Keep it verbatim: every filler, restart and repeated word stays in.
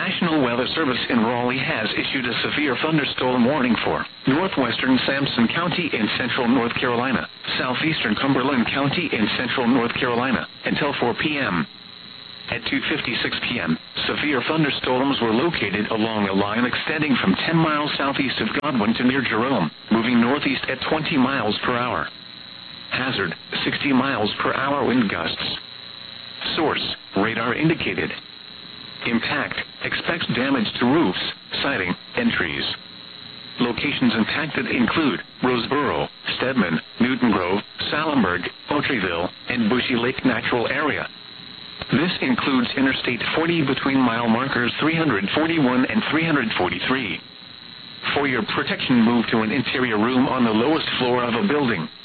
National Weather Service in Raleigh has issued a severe thunderstorm warning for northwestern Sampson County in central North Carolina, southeastern Cumberland County in central North Carolina, until four p m At two fifty-six p m, severe thunderstorms were located along a line extending from ten miles southeast of Godwin to near Jerome, moving northeast at twenty miles per hour. Hazard, sixty miles per hour wind gusts. Source, radar indicated. Impact, expects damage to roofs, siding, and trees. Locations impacted include Roseboro, Stedman, Newton Grove, Salemburg, Otreville, and Bushy Lake Natural Area. This includes Interstate forty between mile markers three forty-one and three forty-three. For your protection, move to an interior room on the lowest floor of a building.